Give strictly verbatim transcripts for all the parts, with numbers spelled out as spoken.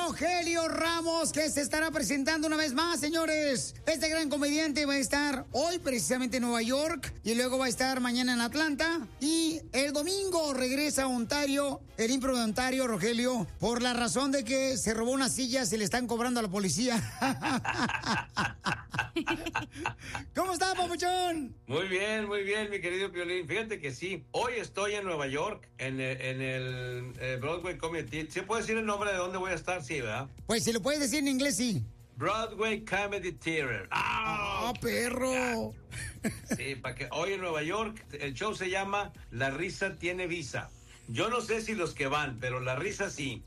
Rogelio Ramos, que se estará presentando una vez más, señores. Este gran comediante va a estar hoy precisamente en Nueva York y luego va a estar mañana en Atlanta. Y el domingo regresa a Ontario, el Impro de Ontario, Rogelio, por la razón de que se robó unas sillas y le están cobrando a la policía. ¿Cómo está, papuchón? Muy bien, muy bien, mi querido Piolín. Fíjate que sí, hoy estoy en Nueva York, en el, en el eh, Broadway Comedy. ¿Se puede decir el nombre de dónde voy a estar? Sí, ¿verdad? Pues si lo puedes decir en inglés, sí. Broadway Comedy Theater. ¡Ah, oh, perro! Sí, para que hoy en Nueva York, el show se llama La Risa Tiene Visa. Yo no sé si los que van, pero la risa sí.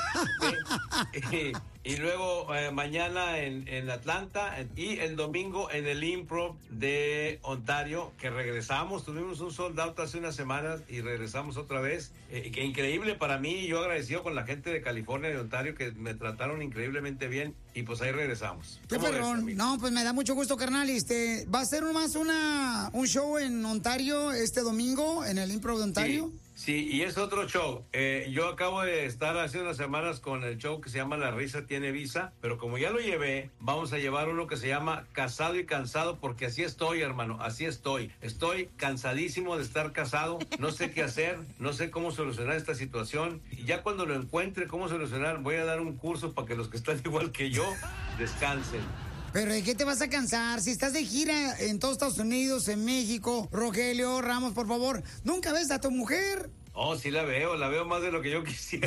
Sí. Y, y luego eh, mañana en, en Atlanta y el domingo en el Improv de Ontario, que regresamos. Tuvimos un sold out hace unas semanas y regresamos otra vez. Eh, que increíble para mí. Yo agradecido con la gente de California y de Ontario que me trataron increíblemente bien. Y pues ahí regresamos. Qué perrón. No, pues me da mucho gusto, carnal. Este, ¿va a ser más una un show en Ontario este domingo en el Improv de Ontario? Sí. Sí, y es otro show. Eh, yo acabo de estar hace unas semanas con el show que se llama La Risa Tiene Visa, pero como ya lo llevé, vamos a llevar uno que se llama Casado y Cansado, porque así estoy, hermano, así estoy. Estoy cansadísimo de estar casado, no sé qué hacer, no sé cómo solucionar esta situación. Y ya cuando lo encuentre cómo solucionar, voy a dar un curso para que los que están igual que yo descansen. Pero ¿de qué te vas a cansar? Si estás de gira en todos Estados Unidos, en México, Rogelio Ramos, por favor, ¿nunca ves a tu mujer? Oh, sí la veo, la veo más de lo que yo quisiera.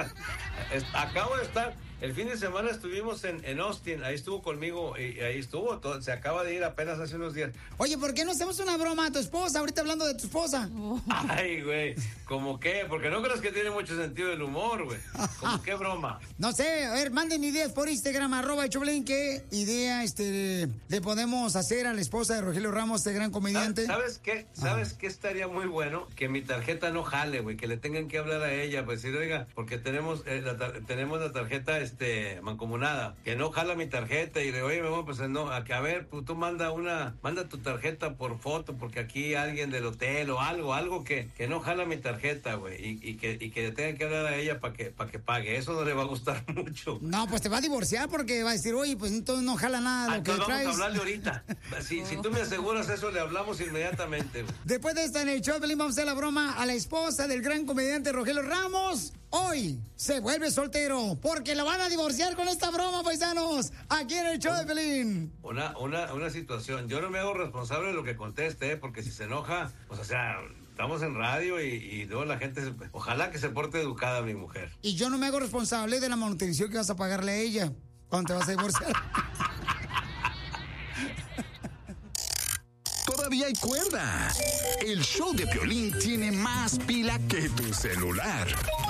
Acabo de estar, el fin de semana estuvimos en, en Austin, ahí estuvo conmigo, y ahí estuvo, todo, se acaba de ir apenas hace unos días. Oye, ¿por qué no hacemos una broma a tu esposa? Ahorita hablando de tu esposa. Ay, güey, ¿cómo qué? Porque no crees que tiene mucho sentido el humor, güey. ¿Cómo qué broma? No sé, a ver, manden ideas por Instagram, arroba el Choplin, ¿qué idea este, le podemos hacer a la esposa de Rogelio Ramos, este gran comediante? ¿Sabes qué? ¿Sabes ah. qué estaría muy bueno? Que mi tarjeta no jale, güey, que le tengan que hablar a ella, pues decir, oiga, porque tenemos, eh, la tar- tenemos la tarjeta, este, mancomunada, que no jala mi tarjeta, y le digo, oye, mi amor, pues no, a, que, a ver, pues, tú manda una, manda tu tarjeta por foto, porque aquí alguien del hotel o algo, algo que, que no jala mi tarjeta, güey, y, y que, y que le tengan que hablar a ella para que, para que pague, eso no le va a gustar mucho. No, pues te va a divorciar porque va a decir, oye, pues entonces no jala nada ah, lo que vamos traes. Vamos a hablarle ahorita, si, si tú me aseguras eso, le hablamos inmediatamente, güey. Después de esta en el show, vamos a hacer la broma a la esposa del gran comediante Rogelio Ramos. Hoy se vuelve soltero porque lo van a divorciar con esta broma, paisanos, aquí en el show de Pelín. Una, una, una situación, yo no me hago responsable de lo que conteste, ¿eh? Porque si se enoja, pues o sea, estamos en radio y, y luego la gente, se, ojalá que se porte educada mi mujer. Y yo no me hago responsable de la manutención que vas a pagarle a ella cuando te vas a divorciar. Todavía hay cuerda. El show de Piolín tiene más pila que tu celular.